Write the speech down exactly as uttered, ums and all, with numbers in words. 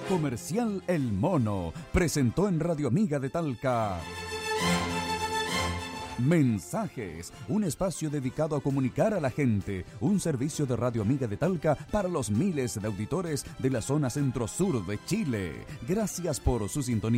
Comercial El Mono presentó en Radio Amiga de Talca Mensajes, un espacio dedicado a comunicar a la gente, un servicio de Radio Amiga de Talca para los miles de auditores de la zona centro-sur de Chile. Gracias por su sintonía.